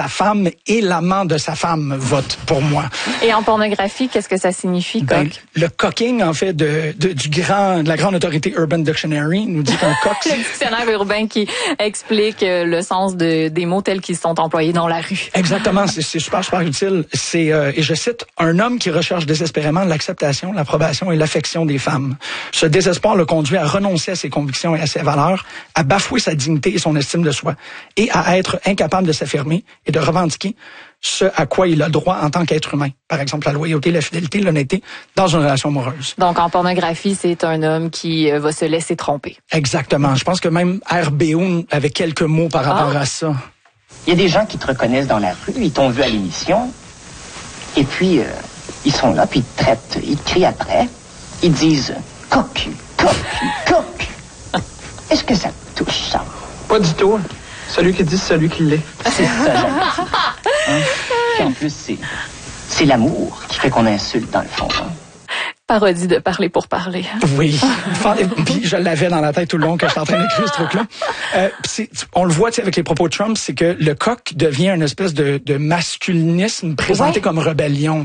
sa femme et l'amant de sa femme votent pour moi. Et en pornographie, qu'est-ce que ça signifie, coq? Le cocking, en fait, de la grande autorité Urban Dictionary nous dit qu'un coq... Le dictionnaire urbain qui explique le sens des mots tels qu'ils sont employés dans la rue. Exactement, c'est super, super utile. C'est, et je cite, « Un homme qui recherche désespérément l'acceptation, l'approbation et l'affection des femmes. Ce désespoir le conduit à renoncer à ses convictions et à ses valeurs, à bafouer sa dignité et son estime de soi, et à être incapable de s'affirmer et de revendiquer ce à quoi il a droit en tant qu'être humain. Par exemple, la loyauté, la fidélité, l'honnêteté dans une relation amoureuse. » Donc, en pornographie, c'est un homme qui va se laisser tromper. Exactement. Je pense que même RBO avait quelques mots par rapport à ça. Il y a des gens qui te reconnaissent dans la rue, ils t'ont vu à l'émission, et puis ils sont là, puis ils te traitent, ils te crient après, ils disent « cocu, cocu, cocu ». Est-ce que ça te touche, ça? Pas du tout. Celui qui dit, c'est celui qui l'est. C'est ça, gentil. Hein? Puis en plus, c'est l'amour qui fait qu'on insulte, dans le fond. Hein? Parodie de parler pour parler. Oui. Puis je l'avais dans la tête tout le long que j'étais en train d'écrire ce truc-là. On le voit avec les propos de Trump, c'est que le coq devient une espèce de masculinisme présenté comme rébellion.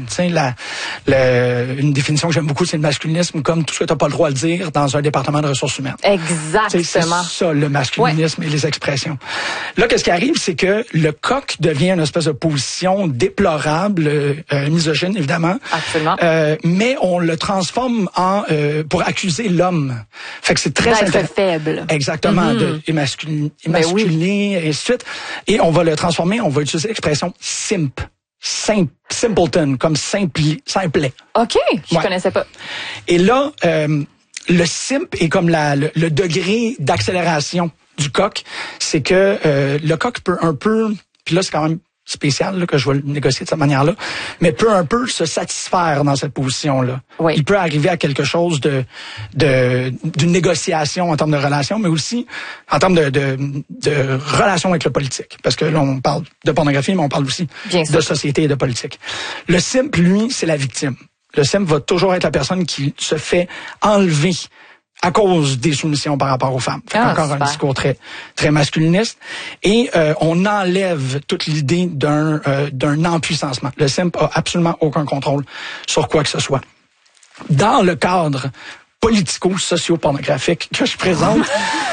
Une définition que j'aime beaucoup, c'est le masculinisme comme tout ce que tu n'as pas le droit de dire dans un département de ressources humaines. Exactement. C'est ça, le masculinisme et les expressions. Là, qu'est-ce qui arrive, c'est que le coq devient une espèce de position déplorable, misogyne, évidemment. Absolument. Mais on le transforme pour accuser l'homme. Fait que c'est très d'être faible. Exactement, émasculiné, et ainsi de suite. Et on va le transformer, on va utiliser l'expression simp. Simpleton, comme simplet. OK, je connaissais pas. Et là, le simp est comme le degré d'accélération du coq. C'est que le coq peut un peu, puis là c'est quand même spécial là, que je vais le négocier de cette manière-là, mais peut un peu se satisfaire dans cette position-là. Oui. Il peut arriver à quelque chose d'une négociation en termes de relation, mais aussi en termes de relation avec le politique. Parce que là, on parle de pornographie, mais on parle aussi de société et de politique. Le simp, lui, c'est la victime. Le simp va toujours être la personne qui se fait enlever à cause des soumissions par rapport aux femmes. Encore super. Un discours très très masculiniste. Et on enlève toute l'idée d'un empuissancement. Le simp a absolument aucun contrôle sur quoi que ce soit. Dans le cadre politico-socio-pornographique que je présente,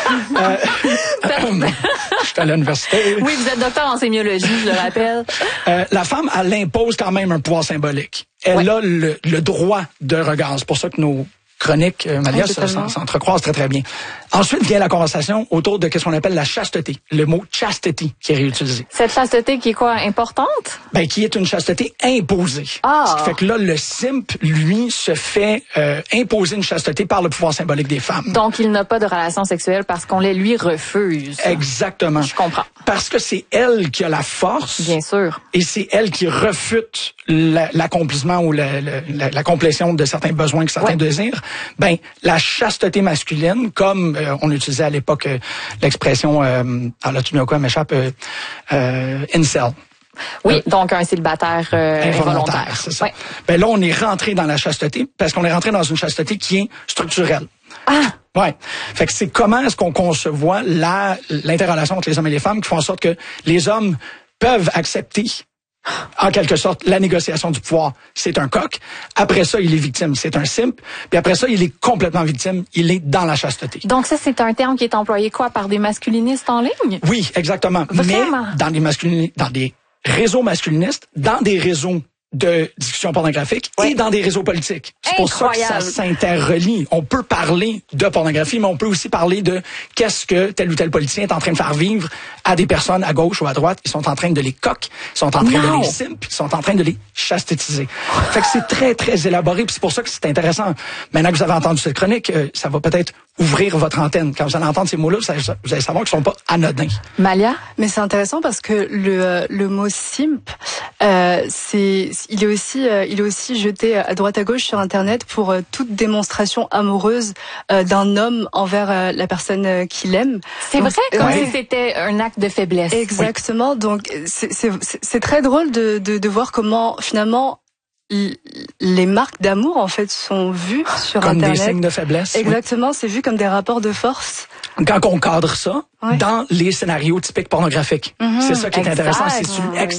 je suis à l'université. Oui, vous êtes docteur en sémiologie, je le rappelle. La femme, elle impose quand même un pouvoir symbolique. Elle a le droit de regard. C'est pour ça que nos chronique, Malia, s'entrecroise très, très bien. Ensuite vient la conversation autour de ce qu'on appelle la chasteté. Le mot chastity qui est réutilisé. Cette chasteté qui est quoi, importante? Ben, qui est une chasteté imposée. Ce qui fait que là, le simp, lui, se fait imposer une chasteté par le pouvoir symbolique des femmes. Donc, il n'a pas de relation sexuelle parce qu'on les lui refuse. Exactement. Je comprends. Parce que c'est elle qui a la force. Bien sûr. Et c'est elle qui refute l'accomplissement ou la complétion de certains besoins que certains désirent. Ben, la chasteté masculine, comme on utilisait à l'époque l'expression, alors là, tu me dis quoi, m'échappe, incel. Oui, donc un célibataire involontaire. C'est ça. Ben là, on est rentré dans la chasteté parce qu'on est rentré dans une chasteté qui est structurelle. Ouais. Fait que c'est comment est-ce qu'on concevoit l'interrelation entre les hommes et les femmes qui font en sorte que les hommes peuvent accepter en quelque sorte la négociation du pouvoir. C'est un coq. Après ça, il est victime. C'est un simp. Puis après ça, il est complètement victime. Il est dans la chasteté. Donc ça, c'est un terme qui est employé quoi par des masculinistes en ligne? Oui, exactement. Vraiment? Mais dans des réseaux masculinistes, dans des réseaux de discussion pornographique et dans des réseaux politiques. C'est pour ça que ça s'interrelie. On peut parler de pornographie, mais on peut aussi parler de qu'est-ce que tel ou tel politicien est en train de faire vivre à des personnes à gauche ou à droite. Ils sont en train de les coq, ils sont en train de les simp, ils sont en train de les chastétiser. Fait que c'est très, très élaboré. Puis c'est pour ça que c'est intéressant. Maintenant que vous avez entendu cette chronique, ça va peut-être ouvrir votre antenne. Quand vous allez entendre ces mots-là, vous allez savoir qu'ils sont pas anodins. Malia? Mais c'est intéressant parce que le mot simp, il est aussi jeté à droite à gauche sur Internet pour toute démonstration amoureuse d'un homme envers la personne qu'il aime. C'est vrai, comme si c'était un acte de faiblesse. Exactement. Donc c'est très drôle de voir comment finalement les marques d'amour en fait sont vues sur comme Internet. Comme des signes de faiblesse. Exactement, c'est vu comme des rapports de force. Quand on cadre ça dans les scénarios typiques pornographiques. C'est ça qui est intéressant. C'est